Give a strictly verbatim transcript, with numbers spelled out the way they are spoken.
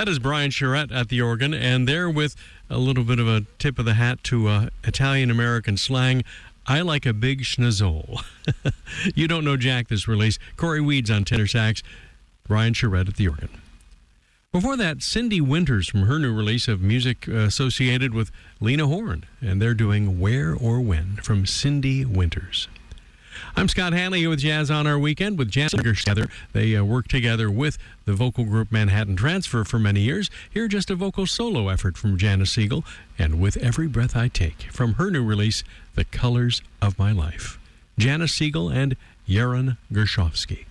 That is Brian Charette at the organ, and there with a little bit of a tip of the hat to uh, Italian-American slang, I like a big schnozzle. You don't know Jack this release. Corey Weeds on tenor sax, Brian Charette at the organ. Before that, Cindy Winters from her new release of music uh, associated with Lena Horne, and they're doing Where or When from Cindy Winters. I'm Scott Hanley here with Jazz on Our Weekend with Janice together. They uh, worked together with the vocal group Manhattan Transfer for many years. Here, just a vocal solo effort from Janice Siegel, and With Every Breath I Take from her new release, The Colors of My Life. Janice Siegel and Yaron Gershovsky.